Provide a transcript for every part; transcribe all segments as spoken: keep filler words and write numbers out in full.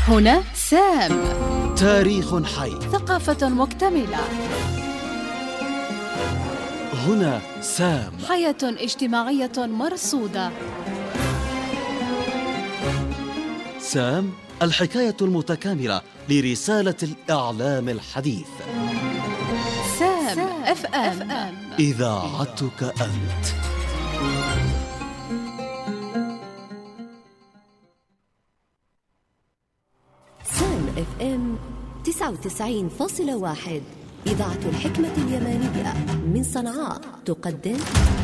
هنا سام. تاريخ حي. ثقافة مكتملة. هنا سام. حياة اجتماعية مرصودة. سام، الحكاية المتكاملة لرسالة الإعلام الحديث. سام اف ام، إذاعتك أنت. سام اف ام تسعة وتسعين فاصلة واحد، إذاعة الحكمة اليمانية من صنعاء، تقدم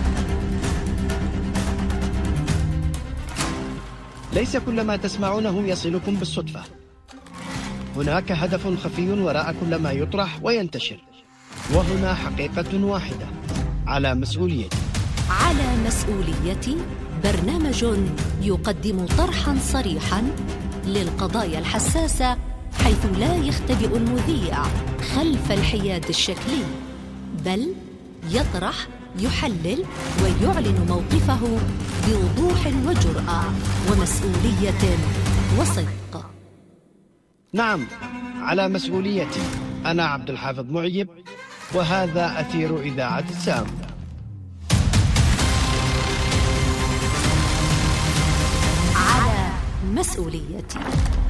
ليس كل ما تسمعونه يصلكم بالصدفة. هناك هدف خفي وراء كل ما يطرح وينتشر، وهنا حقيقة واحدة على مسؤوليتي. على مسؤوليتي، برنامج يقدم طرحا صريحا للقضايا الحساسة، حيث لا يختبئ المذيع خلف الحياد الشكلي، بل يطرح، يحلل ويعلن موقفه بوضوح وجرأة ومسؤولية وصدق. نعم، على مسؤوليتي. أنا عبد الحافظ معيب، وهذا أثير إذاعة سام. على مسؤوليتي.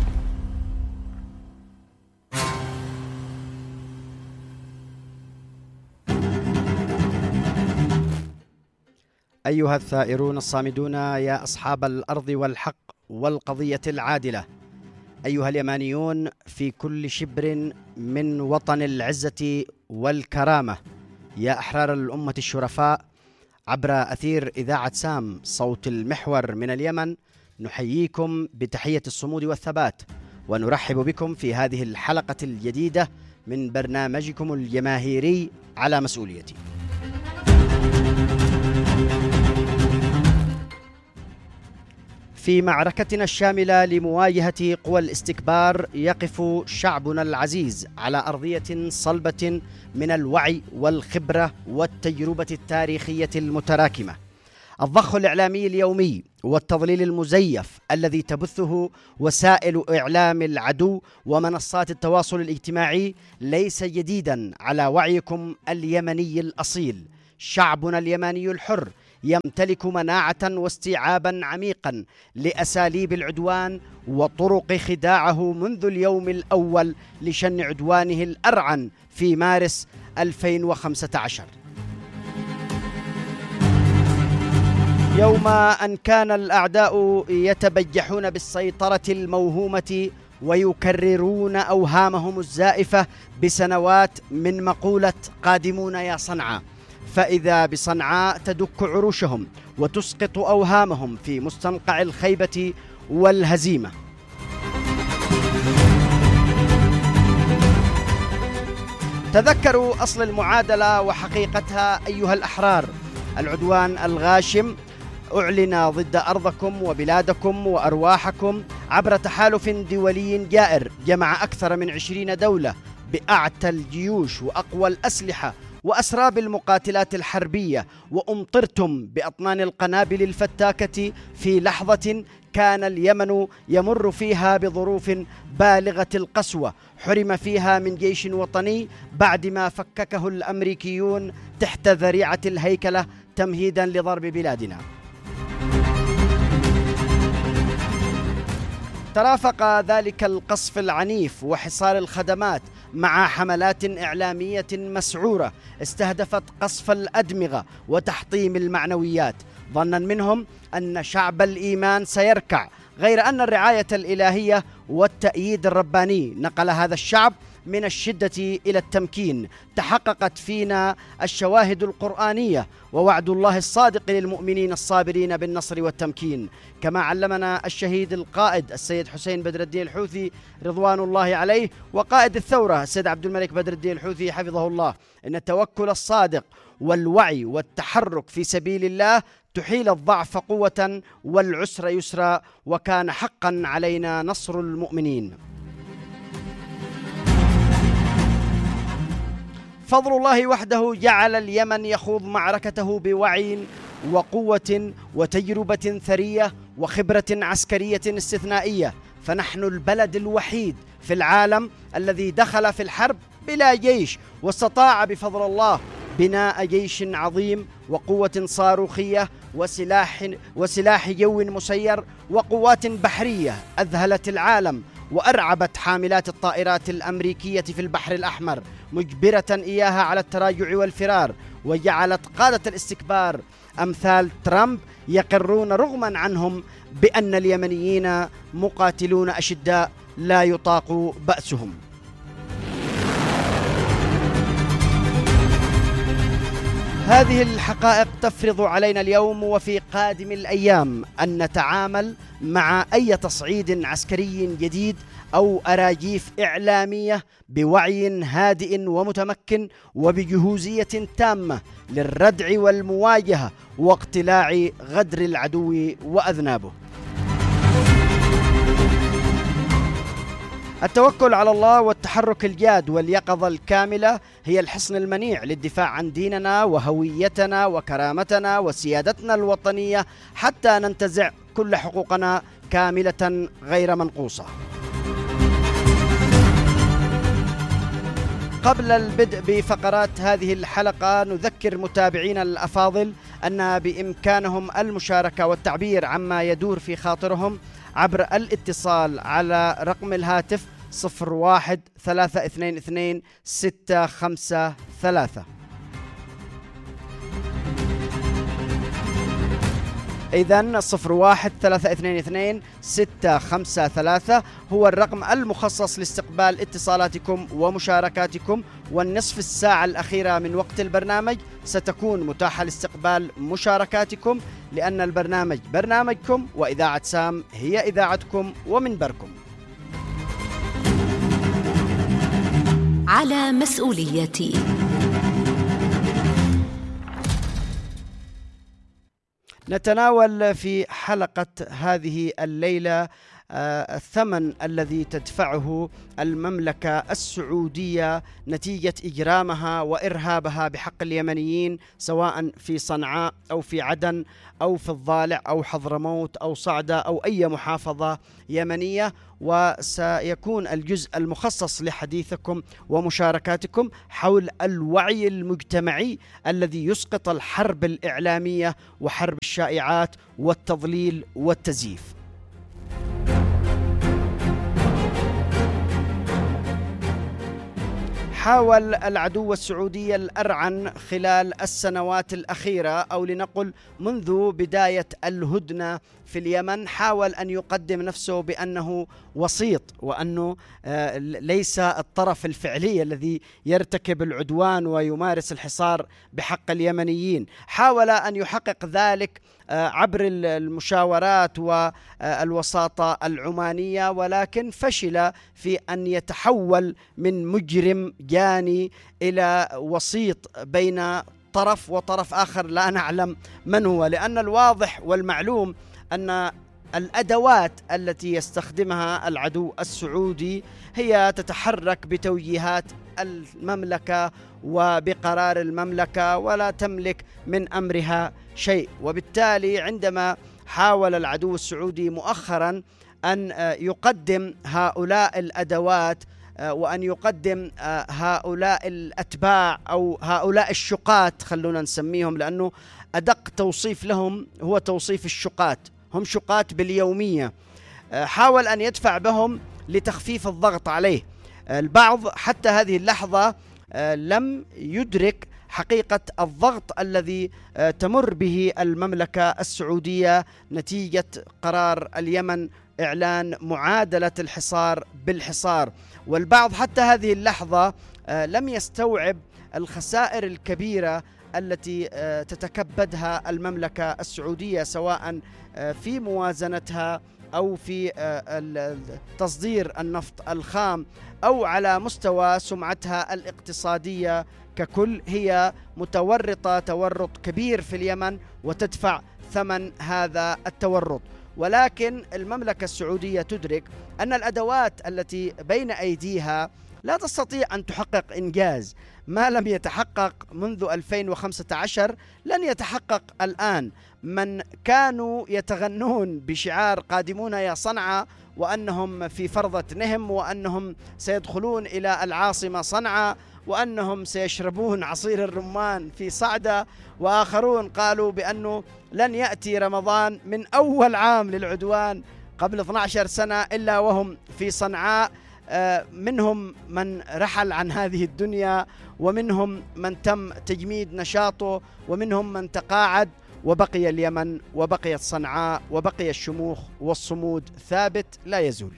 أيها الثائرون الصامدون يا أصحاب الأرض والحق والقضية العادلة، أيها اليمانيون في كل شبر من وطن العزة والكرامة، يا أحرار الأمة الشرفاء، عبر أثير إذاعة سام صوت المحور من اليمن، نحييكم بتحية الصمود والثبات، ونرحب بكم في هذه الحلقة الجديدة من برنامجكم الجماهيري على مسؤوليتي. في معركتنا الشاملة لمواجهة قوى الاستكبار يقف شعبنا العزيز على أرضية صلبة من الوعي والخبرة والتجربة التاريخية المتراكمة. الضخ الإعلامي اليومي والتضليل المزيف الذي تبثه وسائل إعلام العدو ومنصات التواصل الاجتماعي ليس جديدا على وعيكم اليمني الأصيل. شعبنا اليماني الحر يمتلك مناعة واستيعابا عميقا لأساليب العدوان وطرق خداعه منذ اليوم الأول لشن عدوانه الأرعن في مارس ألفين وخمسة عشر. يوم أن كان الأعداء يتبجحون بالسيطرة الموهومة ويكررون أوهامهم الزائفة بسنوات من مقولة قادمون يا صنعاء، فإذا بصنعاء تدك عروشهم وتسقط أوهامهم في مستنقع الخيبة والهزيمة. تذكروا أصل المعادلة وحقيقتها أيها الأحرار. العدوان الغاشم أعلن ضد أرضكم وبلادكم وأرواحكم عبر تحالف دولي جائر جمع أكثر من عشرين دولة بأعتى الجيوش وأقوى الأسلحة وأسراب المقاتلات الحربية، وأمطرتم بأطنان القنابل الفتاكة في لحظة كان اليمن يمر فيها بظروف بالغة القسوة، حرم فيها من جيش وطني بعدما فككه الأمريكيون تحت ذريعة الهيكلة تمهيدا لضرب بلادنا. ترافق ذلك القصف العنيف وحصار الخدمات مع حملات إعلامية مسعورة استهدفت قصف الأدمغة وتحطيم المعنويات، ظنا منهم أن شعب الإيمان سيركع، غير أن الرعاية الإلهية والتأييد الرباني نقل هذا الشعب من الشدة إلى التمكين. تحققت فينا الشواهد القرآنية ووعد الله الصادق للمؤمنين الصابرين بالنصر والتمكين، كما علمنا الشهيد القائد السيد حسين بدر الدين الحوثي رضوان الله عليه، وقائد الثورة السيد عبد الملك بدر الدين الحوثي حفظه الله، إن التوكل الصادق والوعي والتحرك في سبيل الله تحيل الضعف قوة والعسر يسرا، وكان حقا علينا نصر المؤمنين. فضل الله وحده جعل اليمن يخوض معركته بوعي وقوة وتجربة ثرية وخبرة عسكرية استثنائية، فنحن البلد الوحيد في العالم الذي دخل في الحرب بلا جيش، واستطاع بفضل الله بناء جيش عظيم وقوة صاروخية وسلاح وسلاح جو مسير وقوات بحرية أذهلت العالم وأرعبت حاملات الطائرات الأمريكية في البحر الأحمر، مجبرة إياها على التراجع والفرار، وجعلت قادة الاستكبار أمثال ترامب يقرون رغما عنهم بأن اليمنيين مقاتلون أشداء لا يطاق بأسهم. هذه الحقائق تفرض علينا اليوم وفي قادم الأيام أن نتعامل مع أي تصعيد عسكري جديد أو أراجيف إعلامية بوعي هادئ ومتمكن وبجهوزية تامة للردع والمواجهة واقتلاع غدر العدو وأذنابه. التوكل على الله والتحرك الجاد واليقظة الكاملة هي الحصن المنيع للدفاع عن ديننا وهويتنا وكرامتنا وسيادتنا الوطنية حتى ننتزع كل حقوقنا كاملة غير منقوصة. قبل البدء بفقرات هذه الحلقة نذكر متابعينا الأفاضل أن بإمكانهم المشاركة والتعبير عما يدور في خاطرهم عبر الاتصال على رقم الهاتف صفر واحد ثلاثة اثنين اثنين ستة خمسة ثلاثة. إذن صفر واحد ثلاثة اثنين اثنين ستة خمسة ثلاثة هو الرقم المخصص لاستقبال اتصالاتكم ومشاركاتكم، والنصف الساعة الأخيرة من وقت البرنامج ستكون متاحة لاستقبال مشاركاتكم، لأن البرنامج برنامجكم وإذاعة سام هي إذاعتكم ومنبركم. على مسؤوليتي. نتناول في حلقة هذه الليلة الثمن الذي تدفعه المملكة السعودية نتيجة إجرامها وإرهابها بحق اليمنيين، سواء في صنعاء أو في عدن أو في الضالع أو حضرموت أو صعدة أو أي محافظة يمنية. وسيكون الجزء المخصص لحديثكم ومشاركاتكم حول الوعي المجتمعي الذي يسقط الحرب الإعلامية وحرب الشائعات والتضليل والتزييف. حاول العدو السعودي الأرعن خلال السنوات الأخيرة، أو لنقل منذ بداية الهدنة في اليمن، حاول أن يقدم نفسه بأنه وسيط وأنه ليس الطرف الفعلي الذي يرتكب العدوان ويمارس الحصار بحق اليمنيين. حاول أن يحقق ذلك عبر المشاورات والوساطة العمانية، ولكن فشل في أن يتحول من مجرم جاني إلى وسيط بين طرف وطرف آخر لا نعلم من هو، لأن الواضح والمعلوم أن الأدوات التي يستخدمها العدو السعودي هي تتحرك بتوجيهات المملكة وبقرار المملكة ولا تملك من أمرها شيء. وبالتالي عندما حاول العدو السعودي مؤخرا أن يقدم هؤلاء الأدوات وأن يقدم هؤلاء الأتباع أو هؤلاء الشقات، خلونا نسميهم لأنه أدق توصيف لهم هو توصيف الشقات، هم شقات باليومية، حاول أن يدفع بهم لتخفيف الضغط عليه. البعض حتى هذه اللحظة لم يدرك حقيقة الضغط الذي تمر به المملكة السعودية نتيجة قرار اليمن إعلان معادلة الحصار بالحصار، والبعض حتى هذه اللحظة لم يستوعب الخسائر الكبيرة التي تتكبدها المملكة السعودية، سواء في موازنتها أو في تصدير النفط الخام أو على مستوى سمعتها الاقتصادية ككل. هي متورطة تورط كبير في اليمن وتدفع ثمن هذا التورط، ولكن المملكة السعودية تدرك أن الأدوات التي بين أيديها لا تستطيع أن تحقق إنجاز ما لم يتحقق منذ ألفين وخمسة عشر لن يتحقق الآن. من كانوا يتغنون بشعار قادمون يا صنعاء وأنهم في فرضة نهم وأنهم سيدخلون إلى العاصمة صنعاء وأنهم سيشربون عصير الرمان في صعدة، وآخرون قالوا بأنه لن يأتي رمضان من أول عام للعدوان قبل اثنتي عشرة سنة إلا وهم في صنعاء. منهم من رحل عن هذه الدنيا، ومنهم من تم تجميد نشاطه، ومنهم من تقاعد، وبقي اليمن وبقيت صنعاء وبقي الشموخ والصمود ثابت لا يزول.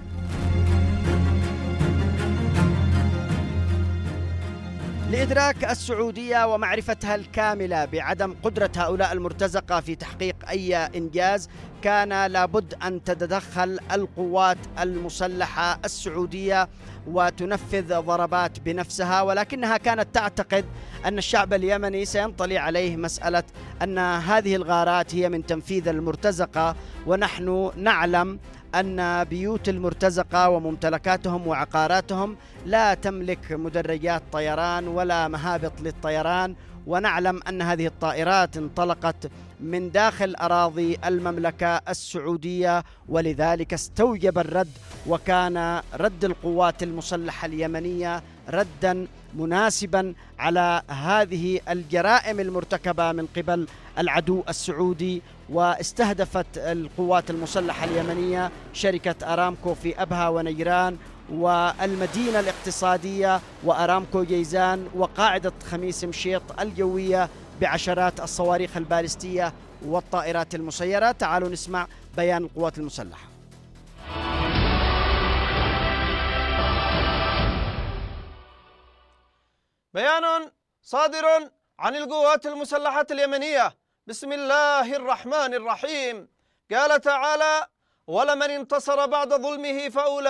لإدراك السعودية ومعرفتها الكاملة بعدم قدرة هؤلاء المرتزقة في تحقيق أي إنجاز، كان لابد أن تتدخل القوات المسلحة السعودية وتنفذ ضربات بنفسها، ولكنها كانت تعتقد أن الشعب اليمني سينطلي عليه مسألة أن هذه الغارات هي من تنفيذ المرتزقة، ونحن نعلم أن بيوت المرتزقة وممتلكاتهم وعقاراتهم لا تملك مدرجات طيران ولا مهابط للطيران، ونعلم أن هذه الطائرات انطلقت من داخل أراضي المملكة السعودية، ولذلك استوجب الرد، وكان رد القوات المسلحة اليمنية ردا مناسبا على هذه الجرائم المرتكبة من قبل العدو السعودي. واستهدفت القوات المسلحة اليمنية شركة أرامكو في أبها ونجران والمدينة الاقتصادية وأرامكو جيزان وقاعدة خميس مشيط الجوية بعشرات الصواريخ البالستية والطائرات المسيرة. تعالوا نسمع بيان القوات المسلحة. بيان صادر عن القوات المسلحة اليمنية. بسم الله الرحمن الرحيم. قال تعالى: ولمن انتصر بعد ظلمه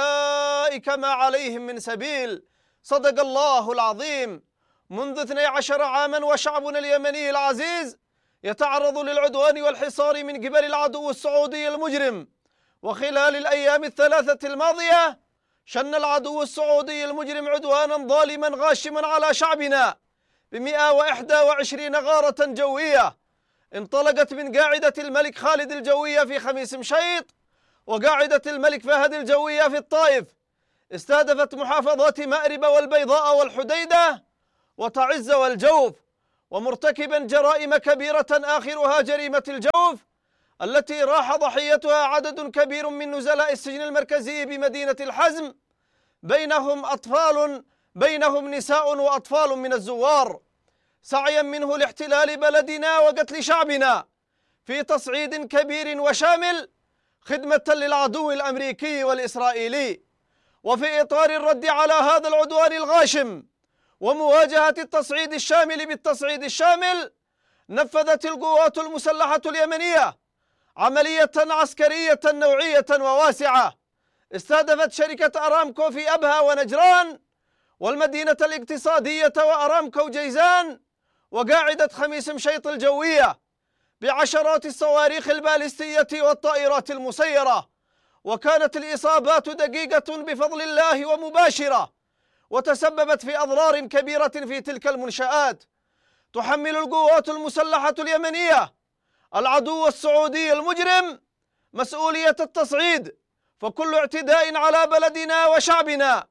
فأولئك ما عليهم من سبيل. صدق الله العظيم. منذ اثني عشر عاما وشعبنا اليمني العزيز يتعرض للعدوان والحصار من قبل العدو السعودي المجرم، وخلال الأيام الثلاثة الماضية شن العدو السعودي المجرم عدوانا ظالما غاشما على شعبنا بمئة وإحدى وعشرين غارة جوية انطلقت من قاعدة الملك خالد الجوية في خميس مشيط وقاعدة الملك فهد الجوية في الطائف. استهدفت محافظات مأرب والبيضاء والحديدة وتعز والجوف، ومرتكبا جرائم كبيرة آخرها جريمة الجوف التي راح ضحيتها عدد كبير من نزلاء السجن المركزي بمدينة الحزم، بينهم أطفال بينهم نساء وأطفال من الزوار، سعيا منه لاحتلال بلدنا وقتل شعبنا في تصعيد كبير وشامل خدمة للعدو الأمريكي والإسرائيلي. وفي إطار الرد على هذا العدوان الغاشم ومواجهة التصعيد الشامل بالتصعيد الشامل، نفذت القوات المسلحة اليمنية عملية عسكرية نوعية وواسعة استهدفت شركة أرامكو في أبها ونجران والمدينة الاقتصادية وأرامكو جيزان وقاعدة خميس مشيط الجوية بعشرات الصواريخ البالستية والطائرات المسيرة. وكانت الإصابات دقيقة بفضل الله ومباشرة، وتسببت في أضرار كبيرة في تلك المنشآت. تحمل القوات المسلحة اليمنية العدو السعودي المجرم مسؤولية التصعيد، فكل اعتداء على بلدنا وشعبنا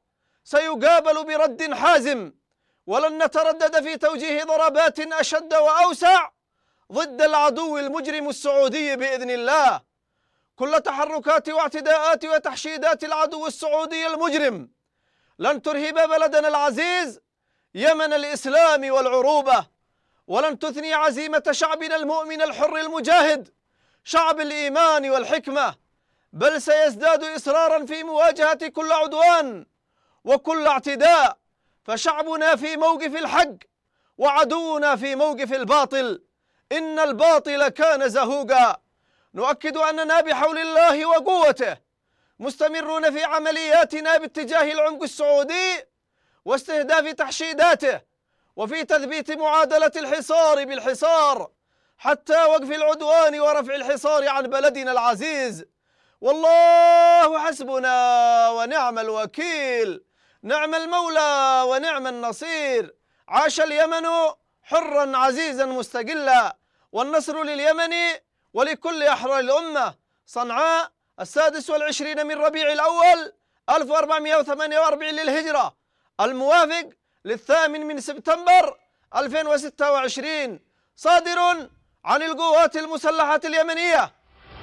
سيقابل برد حازم، ولن نتردد في توجيه ضربات أشد وأوسع ضد العدو المجرم السعودي بإذن الله. كل تحركات واعتداءات وتحشيدات العدو السعودي المجرم لن ترهب بلدنا العزيز يمن الإسلام والعروبة، ولن تثني عزيمة شعبنا المؤمن الحر المجاهد شعب الإيمان والحكمة، بل سيزداد إصرارا في مواجهة كل عدوان وكل اعتداء، فشعبنا في موقف الحق وعدونا في موقف الباطل. إن الباطل كان زهوقا. نؤكد أننا بحول الله وقوته مستمرون في عملياتنا باتجاه العمق السعودي واستهداف تحشيداته، وفي تثبيت معادلة الحصار بالحصار حتى وقف العدوان ورفع الحصار عن بلدنا العزيز. والله حسبنا ونعم الوكيل. نعم المولى ونعم النصير. عاش اليمن حرا عزيزا مستقلا، والنصر لليمن ولكل أحرار الأمة. صنعاء السادس والعشرين من ربيع الأول ألف وأربعمائة وثمانية وأربعين للهجرة، الموافق للثامن من سبتمبر ألفين وستة وعشرين، صادر عن القوات المسلحة اليمنية.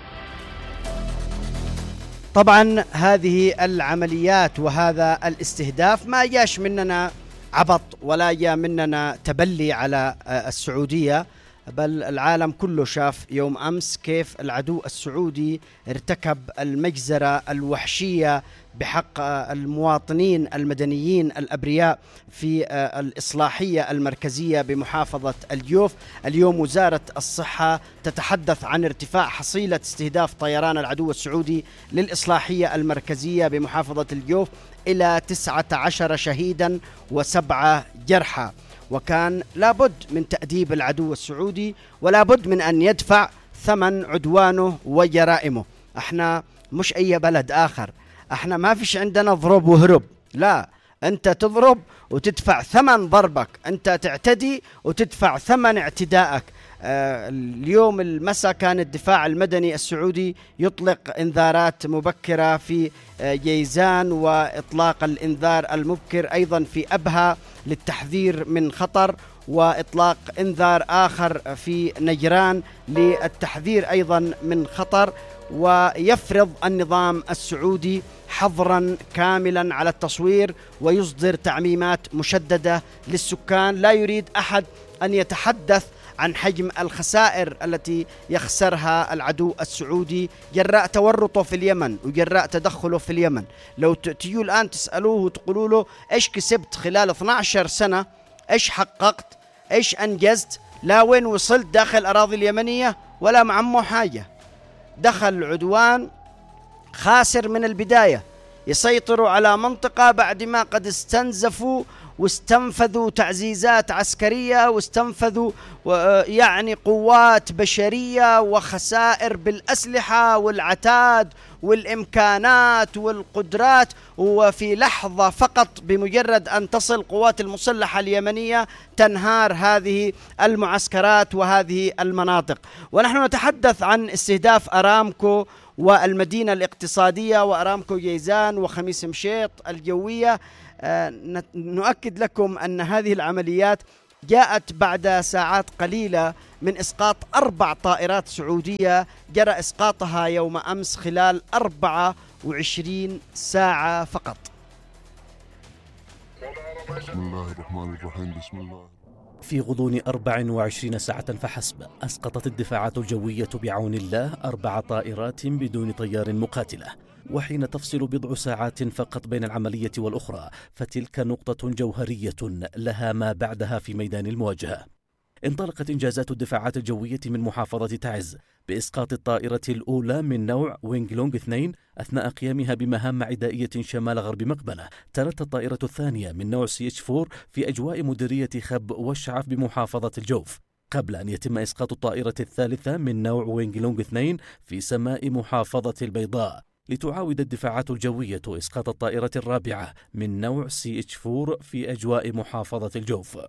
طبعا هذه العمليات وهذا الاستهداف ما جاش مننا عبط ولا جاء مننا تبلي على السعودية، بل العالم كله شاف يوم أمس كيف العدو السعودي ارتكب المجزرة الوحشية بحق المواطنين المدنيين الأبرياء في الإصلاحية المركزية بمحافظة الجوف. اليوم وزارة الصحة تتحدث عن ارتفاع حصيلة استهداف طيران العدو السعودي للإصلاحية المركزية بمحافظة الجوف إلى تسعة عشر شهيدا وسبعة جرحى، وكان لابد من تأديب العدو السعودي ولا بد من أن يدفع ثمن عدوانه وجرائمه. احنا مش أي بلد آخر، احنا ما فيش عندنا ضرب وهرب، لا، انت تضرب وتدفع ثمن ضربك، انت تعتدي وتدفع ثمن اعتدائك. آه اليوم المساء كان الدفاع المدني السعودي يطلق انذارات مبكرة في آه جيزان، وإطلاق الانذار المبكر أيضا في أبها للتحذير من خطر، وإطلاق انذار آخر في نجران للتحذير أيضا من خطر. ويفرض النظام السعودي حظرا كاملا على التصوير ويصدر تعميمات مشددة للسكان. لا يريد أحد أن يتحدث عن حجم الخسائر التي يخسرها العدو السعودي جراء تورطه في اليمن وجراء تدخله في اليمن. لو تيجوا الآن تسألوه وتقولوا له إيش كسبت خلال اثنتي عشرة سنة، إيش حققت، إيش أنجزت، لا وين وصلت داخل الأراضي اليمنية، ولا معمو حاجة. دخل العدوان خاسر من البداية، يسيطروا على منطقة بعد ما قد استنزفوا واستنفذوا تعزيزات عسكرية واستنفذوا يعني قوات بشرية وخسائر بالأسلحة والعتاد والإمكانات والقدرات، وفي لحظة فقط بمجرد أن تصل قوات المسلحة اليمنية تنهار هذه المعسكرات وهذه المناطق. ونحن نتحدث عن استهداف أرامكو والمدينة الاقتصادية وأرامكو جيزان وخميس مشيط الجوية. آه نؤكد لكم أن هذه العمليات جاءت بعد ساعات قليلة من إسقاط أربع طائرات سعودية جرى إسقاطها يوم أمس خلال أربعة وعشرين ساعة فقط. بسم الله الرحمن الرحيم. بسم الله. في غضون أربع وعشرين ساعة فحسب أسقطت الدفاعات الجوية بعون الله أربع طائرات بدون طيار مقاتلة. وحين تفصل بضع ساعات فقط بين العملية والأخرى فتلك نقطة جوهرية لها ما بعدها في ميدان المواجهة. انطلقت إنجازات الدفاعات الجوية من محافظة تعز بإسقاط الطائرة الأولى من نوع وينغ لونغ اثنين أثناء قيامها بمهام عدائية شمال غرب مقبلة. تلت الطائرة الثانية من نوع سي اتش أربعة في أجواء مديرية خب وشعف بمحافظة الجوف، قبل أن يتم إسقاط الطائرة الثالثة من نوع وينغ لونغ اثنين في سماء محافظة البيضاء، لتعاود الدفاعات الجوية إسقاط الطائرة الرابعة من نوع سي اتش أربعة في أجواء محافظة الجوف.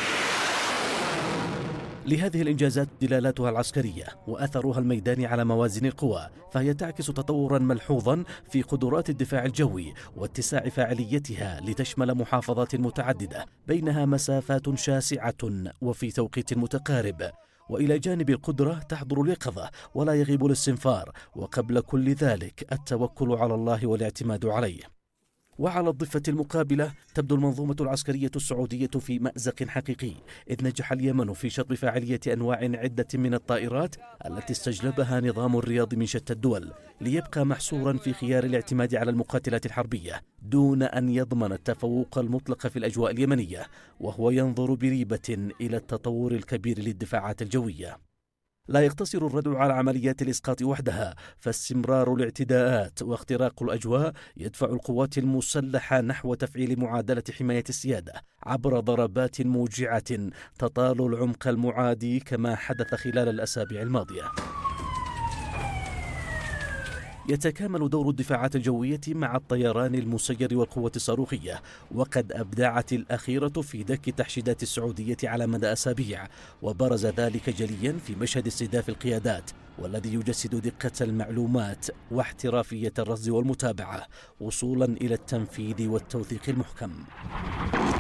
لهذه الإنجازات دلالاتها العسكرية وأثرها الميداني على موازين القوى، فهي تعكس تطورا ملحوظا في قدرات الدفاع الجوي واتساع فاعليتها لتشمل محافظات متعددة بينها مسافات شاسعة وفي توقيت متقارب. وإلى جانب القدرة تحضر اليقظة ولا يغيب الاستنفار، وقبل كل ذلك التوكل على الله والاعتماد عليه. وعلى الضفة المقابلة تبدو المنظومة العسكرية السعودية في مأزق حقيقي، إذ نجح اليمن في شطب فاعلية أنواع عدة من الطائرات التي استجلبها نظام الرياض من شتى الدول، ليبقى محصورا في خيار الاعتماد على المقاتلات الحربية دون أن يضمن التفوق المطلق في الأجواء اليمنية، وهو ينظر بريبة إلى التطور الكبير للدفاعات الجوية. لا يقتصر الردع على عمليات الإسقاط وحدها، فاستمرار الاعتداءات واختراق الأجواء يدفع القوات المسلحة نحو تفعيل معادلة حماية السيادة عبر ضربات موجعة تطال العمق المعادي كما حدث خلال الأسابيع الماضية. يتكامل دور الدفاعات الجوية مع الطيران المسير والقوة الصاروخية، وقد أبدعت الأخيرة في دك تحشيدات السعودية على مدى أسابيع، وبرز ذلك جليا في مشهد استهداف القيادات، والذي يجسد دقة المعلومات واحترافية الرصد والمتابعة وصولا إلى التنفيذ والتوثيق المحكم.